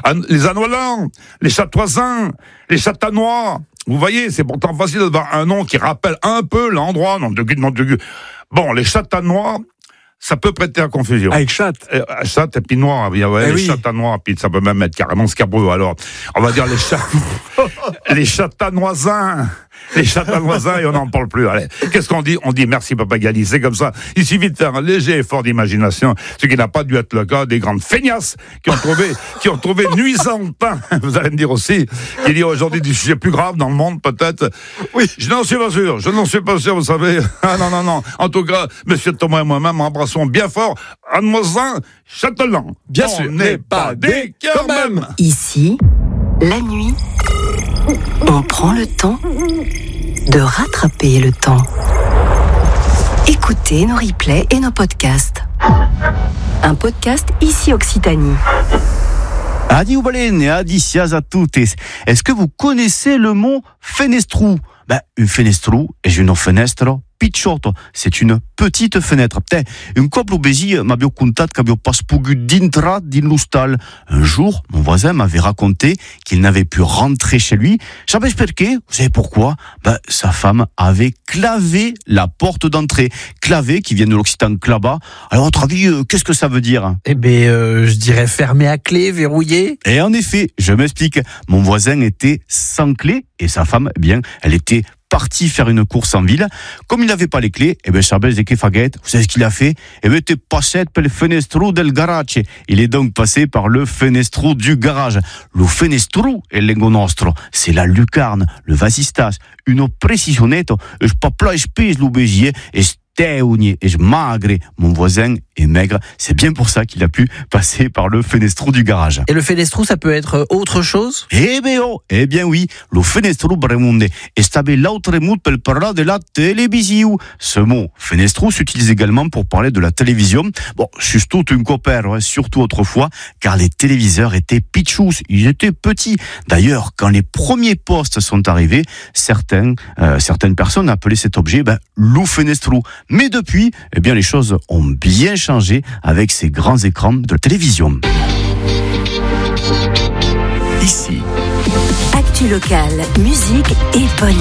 Les Anoilans, les Châtoisins, les Châtanois. Vous voyez, c'est pourtant facile d'avoir un nom qui rappelle un peu l'endroit. Bon, les Châtanois, ça peut prêter à confusion. Avec chat. Chat et puis noir. Les Châtanois, puis ça peut même être carrément scabreux. Alors, on va dire les Châtanoisins. Les Châtanoisins, et on n'en parle plus. Allez, qu'est-ce qu'on dit? On dit merci Papa Gali, c'est comme ça. Il suffit de faire un léger effort d'imagination, ce qui n'a pas dû être le cas des grandes feignasses qui ont trouvé nuisant, vous allez me dire aussi, qu'il y a aujourd'hui des sujets plus graves dans le monde, peut-être. Oui. Je n'en suis pas sûr, vous savez. Ah non. En tout cas, monsieur Thomas et moi-même embrassons bien fort Anne-Moisin Châtelain. Bien sûr. On n'est pas des cœurs même. Ici, la nuit, on prend le temps de rattraper le temps. Écoutez nos replays et nos podcasts. Un podcast Ici Occitanie. Adi Ubalene, adi sias a toutes. Est-ce que vous connaissez le mot fenestrou? Une fenestrou est une fenêtre picciotto, c'est une petite fenêtre. Un couple obési m'avait contat qu'avait pas pogu d'intra din l'hostal. Un jour, mon voisin m'avait raconté qu'il n'avait pu rentrer chez lui. Savez pourquoi? Vous savez pourquoi? Sa femme avait clavé la porte d'entrée. Clavé, qui vient de l'occitan clava. Alors, à votre avis, qu'est-ce que ça veut dire? Je dirais fermé à clé, verrouillé. Et en effet, je m'explique. Mon voisin était sans clé et sa femme, elle était parti faire une course en ville. Comme il n'avait pas les clés, Charbel de Kefaguette, vous savez ce qu'il a fait? T'es passé par le fenestrou del garage. Il est donc passé par le fenestrou du garage. Le fenestrou est lengo nostro. C'est la lucarne, le vasistas, une précisionnette. Je pas plat, je pèse l'obésier, et et je magre. Mon voisin est maigre. C'est bien pour ça qu'il a pu passer par le fenestrou du garage. Et le fenestrou, ça peut être autre chose? Eh bien oui. Le fenestrou bremonde est l'autre mot pour parler de la télévision. Ce mot fenestrou s'utilise également pour parler de la télévision. Bon, surtout une copain, surtout autrefois, car les téléviseurs étaient pitchous, ils étaient petits. D'ailleurs, quand les premiers postes sont arrivés, certaines personnes appelaient cet objet le fenestrou. Mais depuis, les choses ont bien changé avec ces grands écrans de télévision. Ici. Actu locale, musique et bonne